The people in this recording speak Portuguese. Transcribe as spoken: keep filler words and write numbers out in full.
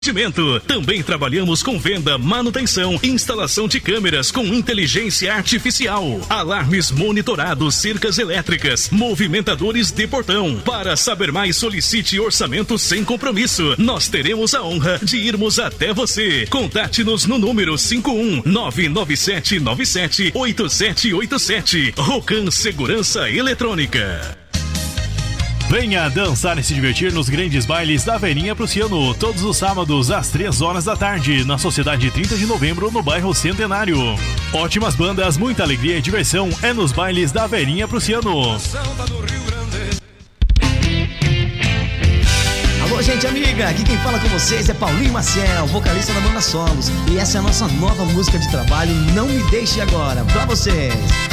Também trabalhamos com venda, manutenção e instalação de câmeras com inteligência artificial, alarmes monitorados, cercas elétricas, movimentadores de portão. Para saber mais, solicite orçamento sem compromisso. Nós teremos a honra de irmos até você. Contate-nos no número cinco um nove nove sete nove sete oito sete oito sete. Rocan Segurança Eletrônica. Venha dançar e se divertir nos grandes bailes da Verinha Prussiano, todos os sábados às três horas da tarde, na Sociedade trinta de Novembro, no bairro Centenário. Ótimas bandas, muita alegria e diversão é nos bailes da Verinha Prussiano. Alô, gente amiga, aqui quem fala com vocês é Paulinho Maciel, vocalista da banda Solos, e essa é a nossa nova música de trabalho, Não Me Deixe Agora, pra vocês.